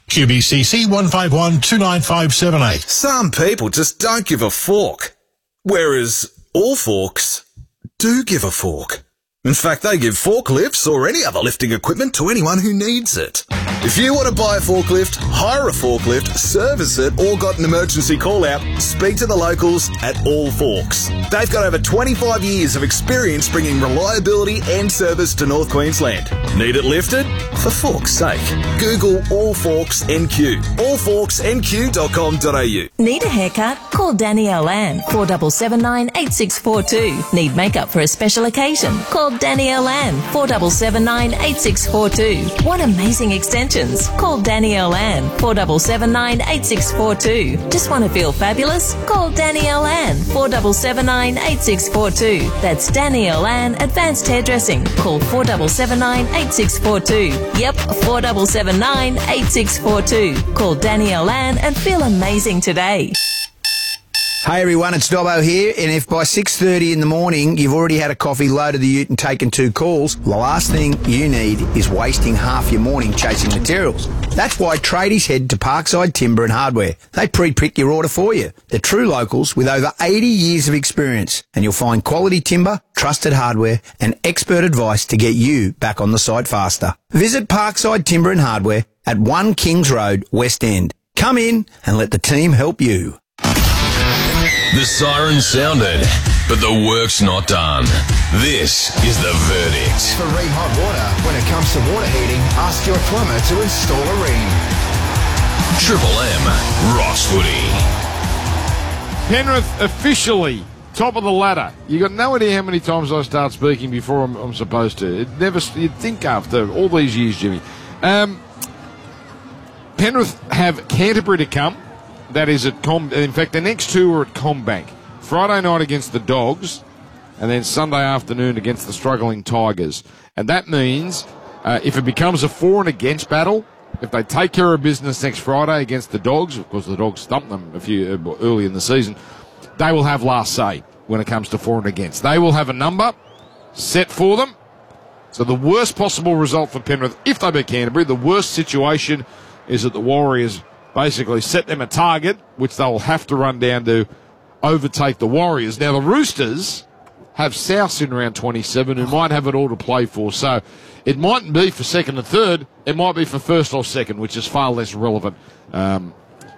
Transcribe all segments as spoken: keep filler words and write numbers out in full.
Q B C C one five one two nine five seven eight. Some people just don't give a fork, whereas all forks do give a fork. In fact, they give forklifts or any other lifting equipment to anyone who needs it. If you want to buy a forklift, hire a forklift, service it, or got an emergency call-out, speak to the locals at All Forks. They've got over twenty-five years of experience bringing reliability and service to North Queensland. Need it lifted? For fork's sake. Google All Forks N Q. all forks n q dot com dot a u. Need a haircut? Call Danielle Ann, four seven seven nine eight six four two. Need makeup for a special occasion? Call Danielle Ann, four seven seven nine eight six four two. Want amazing extensions? Call Danielle Ann, four seven seven nine eight six four two. Just want to feel fabulous? Call Danielle Ann, four seven seven nine eight six four two. That's Danielle Ann Advanced Hairdressing. Call four seven seven nine eight six four two. Yep, four seven seven nine eight six four two. Call Danielle Ann and feel amazing today. Hey everyone, it's Dobbo here, and if by six thirty in the morning you've already had a coffee, loaded the ute and taken two calls, the last thing you need is wasting half your morning chasing materials. That's why tradies head to Parkside Timber and Hardware. They pre-pick your order for you. They're true locals with over eighty years of experience, and you'll find quality timber, trusted hardware and expert advice to get you back on the site faster. Visit Parkside Timber and Hardware at one Kings Road, West End. Come in and let the team help you. The siren sounded, but the work's not done. This is the verdict. For Ream Hot Water, when it comes to water heating, ask your plumber to install a Ream. Triple M Rocks Footy. Penrith officially top of the ladder. You got no idea how many times I start speaking before I'm, I'm supposed to. It never. You'd think after all these years, Jimmy. Um, Penrith have Canterbury to come. That is at Com. In fact, the next two are at CommBank. Friday night against the Dogs, and then Sunday afternoon against the struggling Tigers. And that means uh, if it becomes a for and against battle, if they take care of business next Friday against the Dogs, of course the Dogs stumped them a few uh, early in the season, they will have last say when it comes to for and against. They will have a number set for them. So the worst possible result for Penrith, if they beat Canterbury, the worst situation is that the Warriors basically set them a target, which they'll have to run down to overtake the Warriors. Now, the Roosters have South in round twenty-seven, who might have it all to play for. So it mightn't be for second and third. It might be for first or second, which is far less relevant um,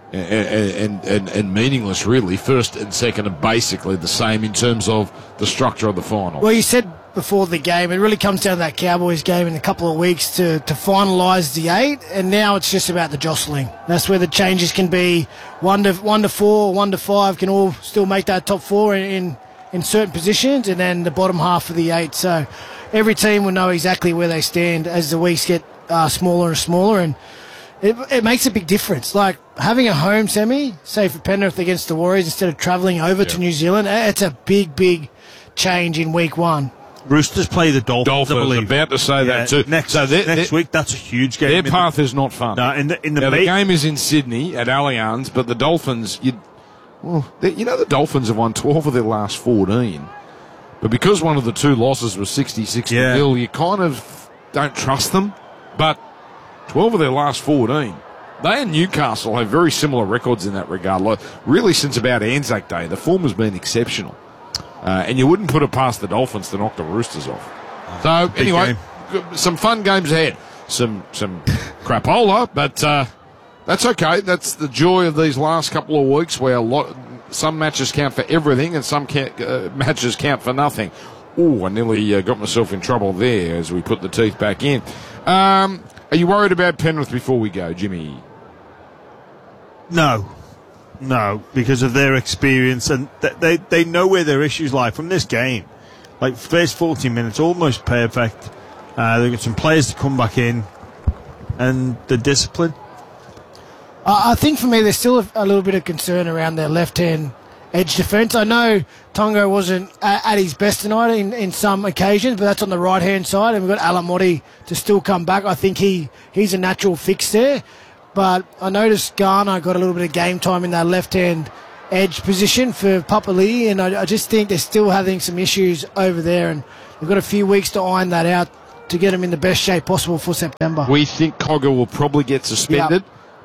and, and, and meaningless, really. First and second are basically the same in terms of the structure of the final. Well, you said before the game, it really comes down to that Cowboys game in a couple of weeks to, to finalise the eight, and now it's just about the jostling. That's where the changes can be. One to one to four, one to five can all still make that top four in, in, in certain positions, and then the bottom half of the eight. So every team will know exactly where they stand as the weeks get uh, smaller and smaller, and it, it makes a big difference. Like having a home semi, say for Penrith against the Warriors, instead of travelling over yeah. to New Zealand, it's a big, big change in week one. Roosters play the Dolphins, Dolphins I believe. About to say yeah, that too. Next, so they're, next they're, week, that's a huge game. Their path the, is not fun. No, in the, in the, now, ba- the game is in Sydney at Allianz, but the Dolphins, you, well, you know, the Dolphins have won twelve of their last fourteen, but because one of the two losses was sixty-six yeah. to nil, you kind of don't trust them. But twelve of their last fourteen. They and Newcastle have very similar records in that regard. Like, really, since about Anzac Day, the form has been exceptional, uh, and you wouldn't put it past the Dolphins to knock the Roosters off. So, Big anyway, game. Some fun games ahead. Some some crapola, but uh, that's okay. That's the joy of these last couple of weeks where a lot, some matches count for everything and some can't, uh, matches count for nothing. Oh, I nearly uh, got myself in trouble there as we put the teeth back in. Um, are you worried about Penrith before we go, Jimmy? No. No, because of their experience, and th- they, they know where their issues lie from this game. Like, first forty minutes, almost perfect. Uh, they've got some players to come back in, and the discipline. Uh, I think for me, there's still a, a little bit of concern around their left-hand edge defence. I know Tongo wasn't at, at his best tonight in, in some occasions, but that's on the right-hand side, and we've got Alamotti to still come back. I think he, he's a natural fix there. But I noticed Garner got a little bit of game time in that left-hand edge position for Papali'i, and I, I just think they're still having some issues over there, and they've got a few weeks to iron that out to get them in the best shape possible for September. We think Cogger will probably get suspended, yep.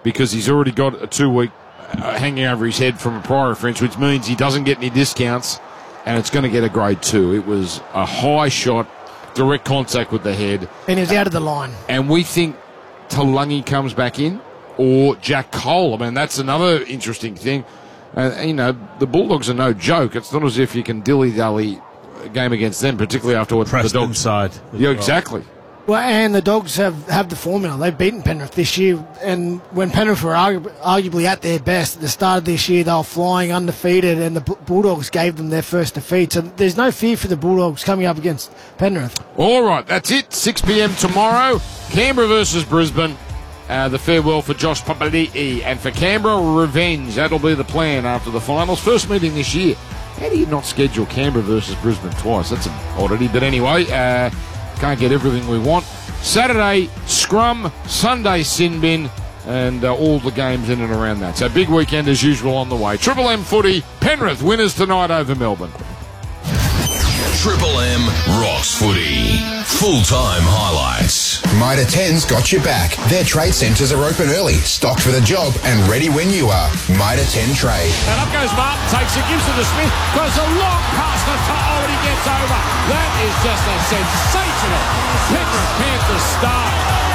because he's already got a two-week uh, hanging over his head from a prior offence, which means he doesn't get any discounts, and it's going to get a grade two. It was a high shot, direct contact with the head. And he was out of the line. And we think Taulagi comes back in, or Jack Cole. I mean, that's another interesting thing. Uh, you know, the Bulldogs are no joke. It's not as if you can dilly-dally a game against them, particularly after what Preston the Dogs... side. Yeah, exactly. Well, and the Dogs have, have the formula. They've beaten Penrith this year, and when Penrith were argu- arguably at their best at the start of this year, they were flying undefeated, and the B- Bulldogs gave them their first defeat. So there's no fear for the Bulldogs coming up against Penrith. All right, that's it. six p.m. tomorrow, Canberra versus Brisbane. Uh, the farewell for Josh Papali'i, and for Canberra, revenge. That'll be the plan after the finals. First meeting this year. How do you not schedule Canberra versus Brisbane twice? That's an oddity. But anyway, uh, can't get everything we want. Saturday, scrum. Sunday, sin bin. And uh, all the games in and around that. So big weekend as usual on the way. Triple M footy. Penrith winners tonight over Melbourne. Triple M rocks footy. Full-time highlights. Mitre ten's got your back. Their trade centres are open early, stocked for the job, and ready when you are. Mitre ten Trade. And up goes Martin, takes it, gives it to Smith, goes a long pass to To'o, and he gets over. That is just a sensational Penrith Panthers start.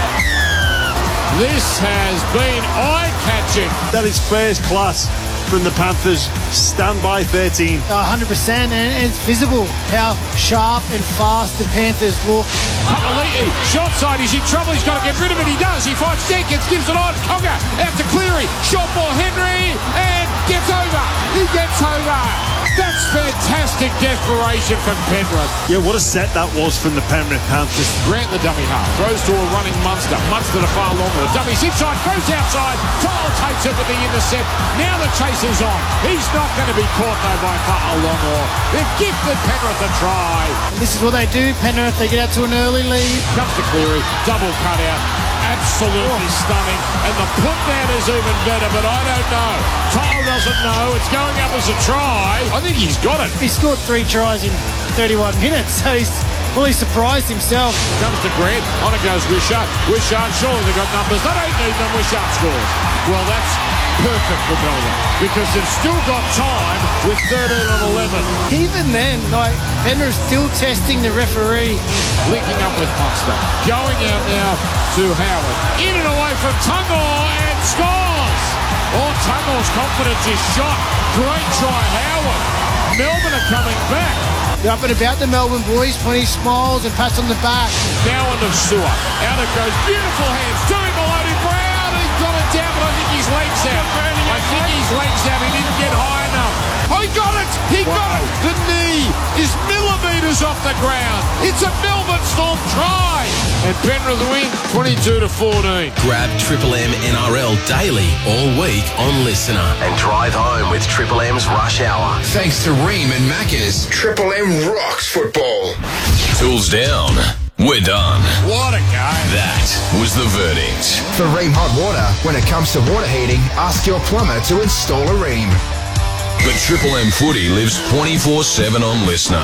This has been eye-catching. That is first class from the Panthers. Stand by thirteen. one hundred percent, and it's visible how sharp and fast the Panthers look. Papali'i, short side, he's in trouble, he's got to get rid of it, he does, he finds Jenkins, gives it on, Conga, out to Cleary, short ball, Henry, and gets over, he gets over. That's fantastic desperation from Penrith. Yeah, what a set that was from the Penrith Panthers. Grant the dummy half, throws to a running Munster, Munster to far longer, the dummy's inside, goes outside, To'o takes it with the intercept, now the chase is on, he's not going to be caught though by Fa'alongo. They've gifted Penrith a try. And this is what they do, Penrith, they get out to an early lead. Comes to Cleary, double cut out, absolutely stunning, and the put down is even better, but I don't know. To'o doesn't know, it's going up as a try. I think he's got it. He scored three tries in thirty-one minutes, so he's fully surprised himself. Comes to Grant, on it goes Wishart. Wishart, surely they've got numbers. They don't need them, Wishart scores. Well, that's perfect for Melbourne, because they've still got time with thirteen on eleven. Even then, like, Penrith still testing the referee. Linking up with Munster. Going out now to Howard. In and away from Tungor, and scores! Oh, Tungor's confidence is shot. Great try, Howard. Melbourne are coming back. They're up and about the Melbourne boys, plenty smiles and pats on the back. Now on to Sewer. Out it goes. Beautiful hands. Doing Maloney Brown. He's got it down, but I think his leg's out. I think his leg's out. He didn't get high enough. Oh, he got it. He wow. got it. The knee is millimetres off the ground. It's a Melbourne Storm try. And Penrith win twenty-two to fourteen. Grab Triple M N R L daily all week on Listener. And drive home with Triple M's Rush Hour. Thanks to Ream and Macca's, Triple M rocks football. Tools down. We're done. What a game. That was the verdict. For Ream Hot Water, when it comes to water heating, ask your plumber to install a Ream. But Triple M Footy lives twenty-four seven on Listener.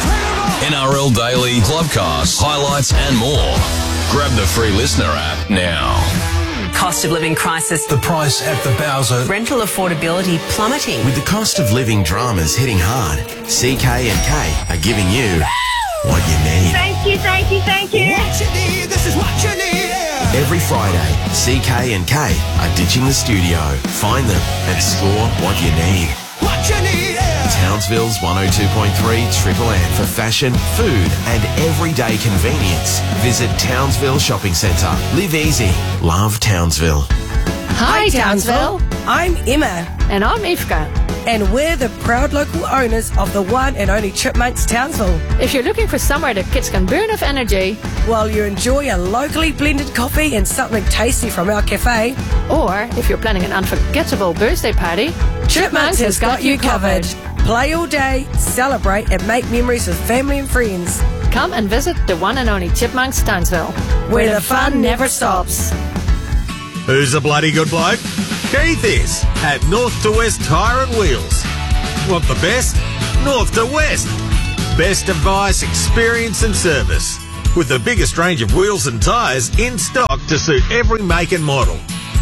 N R L Daily, Clubcast, highlights and more. Grab the free Listener app now. Cost of living crisis. The price at the Bowser. Rental affordability plummeting. With the cost of living dramas hitting hard, C K and K are giving you what you need. Thank you, thank you, thank you. What you need, this is what you need. Every Friday, C K and K are ditching the studio. Find them and score what you need. What you need. Townsville's one oh two point three Triple M for fashion, food and everyday convenience. Visit Townsville Shopping Centre. Live easy. Love Townsville. Hi, Townsville. I'm Emma. And I'm Ifka. And we're the proud local owners of the one and only Chipmunks Townsville. If you're looking for somewhere the kids can burn off energy, while you enjoy a locally blended coffee and something tasty from our cafe, or if you're planning an unforgettable birthday party, Chipmunks, Chipmunks has got you covered. Play all day, celebrate and make memories with family and friends. Come and visit the one and only Chipmunks Townsville, where, where the fun never stops. Who's a bloody good bloke? Keith is at North to West Tyre and Wheels. Want the best? North to West. Best advice, experience and service. With the biggest range of wheels and tyres in stock to suit every make and model.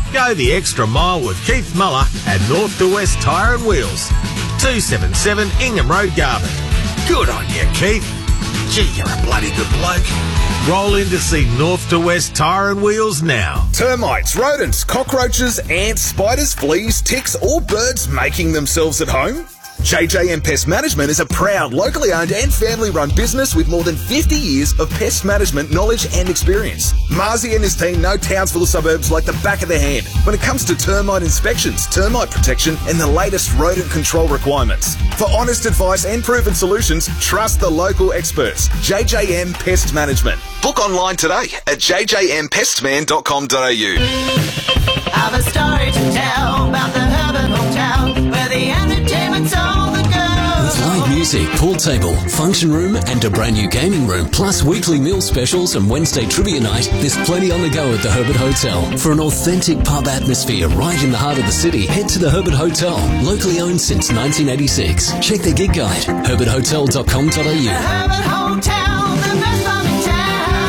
Go the extra mile with Keith Muller at North to West Tyre and Wheels. two seventy-seven Ingham Road, Garvin. Good on you, Keith. Gee, you're a bloody good bloke. Roll in to see North to West Tyre and Wheels now. Termites, rodents, cockroaches, ants, spiders, fleas, ticks, or birds making themselves at home? J J M Pest Management is a proud, locally owned and family-run business with more than fifty years of pest management knowledge and experience. Marzi and his team know Townsville suburbs like the back of their hand when it comes to termite inspections, termite protection, and the latest rodent control requirements. For honest advice and proven solutions, trust the local experts. J J M Pest Management. Book online today at j j m pestman dot com dot a u. I've a story to tell about the Herbert Hotel, where the entertainment's all the girls. With live music, pool table, function room, and a brand new gaming room, plus weekly meal specials and Wednesday trivia night, there's plenty on the go at the Herbert Hotel. For an authentic pub atmosphere right in the heart of the city, head to the Herbert Hotel, locally owned since nineteen eighty-six. Check their gig guide, herbert hotel dot com dot a u. The Herbert Hotel, the best one in town.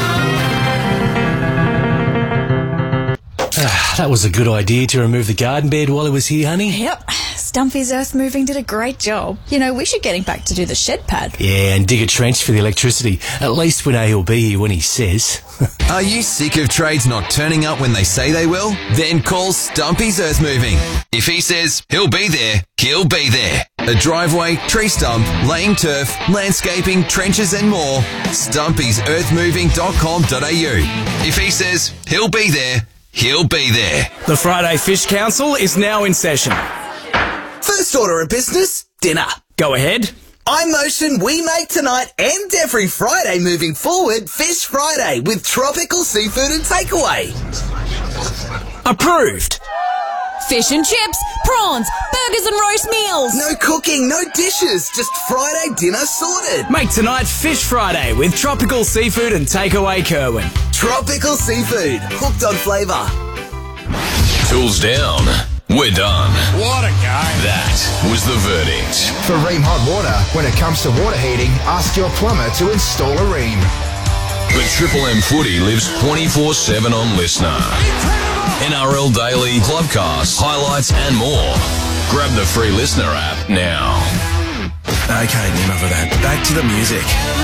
That was a good idea to remove the garden bed while he was here, honey. Yep. Stumpy's Earth Moving did a great job. You know, we should get him back to do the shed pad. Yeah, and dig a trench for the electricity. At least we know he'll be here when he says. Are you sick of trades not turning up when they say they will? Then call Stumpy's Earth Moving. If he says he'll be there, he'll be there. A driveway, tree stump, laying turf, landscaping, trenches and more. stumpys earth moving dot com dot a u. If he says he'll be there, he'll be there. The Friday Fish Council is now in session. First order of business, dinner. Go ahead. I motion we make tonight and every Friday moving forward Fish Friday with tropical seafood and takeaway. Approved. Fish and chips, prawns, burgers and roast meals. No cooking, no dishes, just Friday dinner sorted. Make tonight Fish Friday with tropical seafood and takeaway Kerwin. Tropical seafood, hooked on flavour. Tools down. We're done. What a guy. That was the verdict. For Ream Hot Water, when it comes to water heating, ask your plumber to install a Ream. The Triple M Footy lives twenty-four seven on Listener. N R L Daily, Clubcast, highlights and more. Grab the free Listener app now. Okay, enough of that. Back to the music.